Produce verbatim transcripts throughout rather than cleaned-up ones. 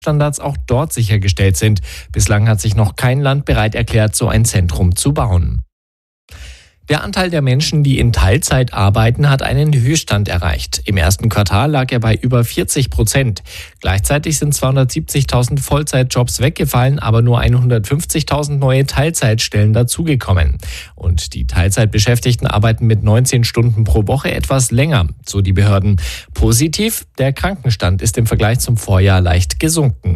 Standards auch dort sichergestellt sind. Bislang hat sich noch kein Land bereit erklärt, so ein Zentrum zu bauen. Der Anteil der Menschen, die in Teilzeit arbeiten, hat einen Höchststand erreicht. Im ersten Quartal lag er bei über vierzig Prozent. Gleichzeitig sind zweihundertsiebzigtausend Vollzeitjobs weggefallen, aber nur hundertfünfzigtausend neue Teilzeitstellen dazugekommen. Und die Teilzeitbeschäftigten arbeiten mit neunzehn Stunden pro Woche etwas länger, so die Behörden. Positiv, der Krankenstand ist im Vergleich zum Vorjahr leicht gesunken.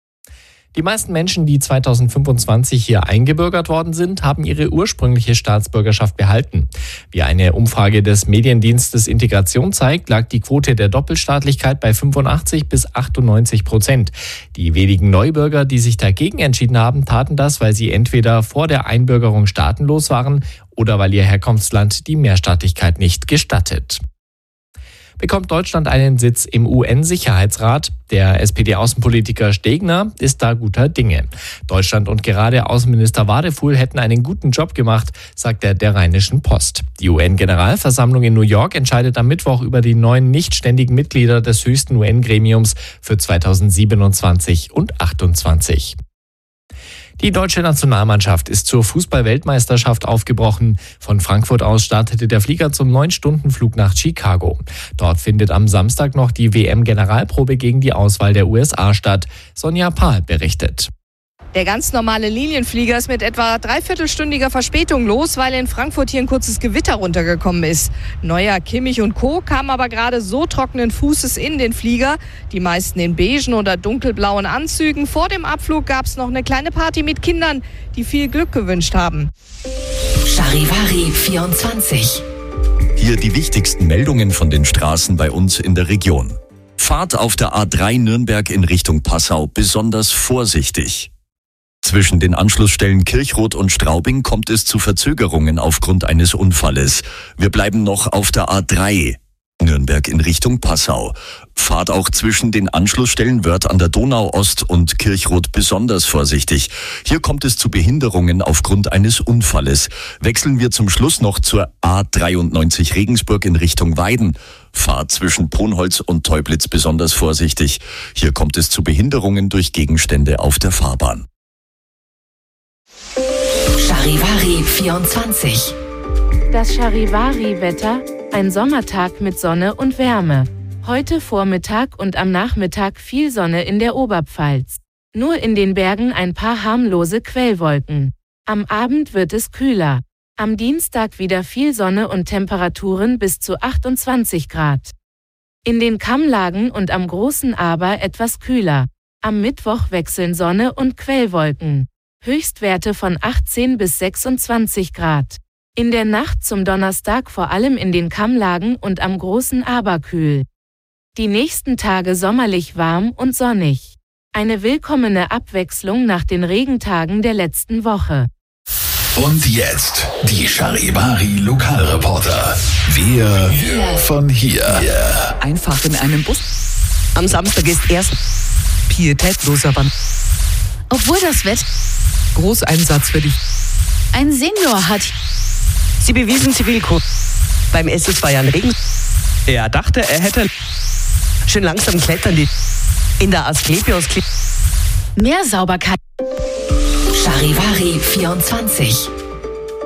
Die meisten Menschen, die zweitausendfünfundzwanzig hier eingebürgert worden sind, haben ihre ursprüngliche Staatsbürgerschaft behalten. Wie eine Umfrage des Mediendienstes Integration zeigt, lag die Quote der Doppelstaatlichkeit bei fünfundachtzig bis achtundneunzig Prozent. Die wenigen Neubürger, die sich dagegen entschieden haben, taten das, weil sie entweder vor der Einbürgerung staatenlos waren oder weil ihr Herkunftsland die Mehrstaatlichkeit nicht gestattet. Bekommt Deutschland einen Sitz im U N-Sicherheitsrat? Der S P D-Außenpolitiker Stegner ist da guter Dinge. Deutschland und gerade Außenminister Wadefuhl hätten einen guten Job gemacht, sagt er der Rheinischen Post. Die U N-Generalversammlung in New York entscheidet am Mittwoch über die neuen nichtständigen Mitglieder des höchsten U N-Gremiums für zweitausendsiebenundzwanzig und achtundzwanzig. Die deutsche Nationalmannschaft ist zur Fußball-Weltmeisterschaft aufgebrochen. Von Frankfurt aus startete der Flieger zum neun-Stunden-Flug nach Chicago. Dort findet am Samstag noch die W M-Generalprobe gegen die Auswahl der U S A statt. Sonja Pahl berichtet. Der ganz normale Linienflieger ist mit etwa dreiviertelstündiger Verspätung los, weil in Frankfurt hier ein kurzes Gewitter runtergekommen ist. Neuer, Kimmich und Co. kamen aber gerade so trockenen Fußes in den Flieger. Die meisten in beigen oder dunkelblauen Anzügen. Vor dem Abflug gab es noch eine kleine Party mit Kindern, die viel Glück gewünscht haben. Charivari vierundzwanzig. Hier die wichtigsten Meldungen von den Straßen bei uns in der Region. Fahrt auf der A drei Nürnberg in Richtung Passau besonders vorsichtig. Zwischen den Anschlussstellen Kirchroth und Straubing kommt es zu Verzögerungen aufgrund eines Unfalles. Wir bleiben noch auf der A drei, Nürnberg in Richtung Passau. Fahrt auch zwischen den Anschlussstellen Wörth an der Donau Ost und Kirchroth besonders vorsichtig. Hier kommt es zu Behinderungen aufgrund eines Unfalles. Wechseln wir zum Schluss noch zur A dreiundneunzig Regensburg in Richtung Weiden. Fahrt zwischen Ponholz und Teublitz besonders vorsichtig. Hier kommt es zu Behinderungen durch Gegenstände auf der Fahrbahn. Charivari vierundzwanzig. Das Charivari-Wetter, ein Sommertag mit Sonne und Wärme. Heute Vormittag und am Nachmittag viel Sonne in der Oberpfalz. Nur in den Bergen ein paar harmlose Quellwolken. Am Abend wird es kühler. Am Dienstag wieder viel Sonne und Temperaturen bis zu achtundzwanzig Grad. In den Kammlagen und am Großen Aber etwas kühler. Am Mittwoch wechseln Sonne und Quellwolken. Höchstwerte von achtzehn bis sechsundzwanzig Grad. In der Nacht zum Donnerstag vor allem in den Kammlagen und am Großen Aber kühl. Die nächsten Tage sommerlich warm und sonnig. Eine willkommene Abwechslung nach den Regentagen der letzten Woche. Und jetzt die Charivari Lokalreporter. Wir von hier. Einfach in einem Bus. Am Samstag ist erst pietätloser Band. Obwohl das Wetter Großeinsatz für dich. ein Senior hat. Sie bewiesen Zivilkurs beim S S Bayern Regen. Er dachte, er hätte schön langsam klettern die in der Asklepios. Mehr Sauberkeit. Charivari vierundzwanzig.